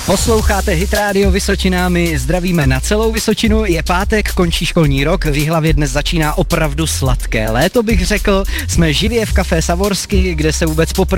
Posloucháte Hit Radio Vysočina, my zdravíme na celou Vysočinu, je pátek, končí školní rok, v Jihlavě dnes začíná opravdu sladké léto, bych řekl, jsme živě v Café Savorsky, kde se vůbec poprvé